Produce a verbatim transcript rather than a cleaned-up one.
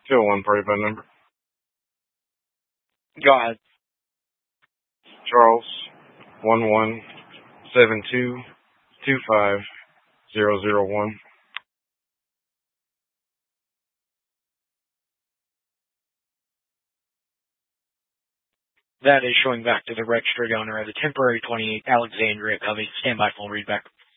Fill one party phone number. Go ahead. Charles, one one seven two two five zero zero one. That is showing back to the registered owner of the temporary twenty-eight Alexandria Covey. Standby full readback.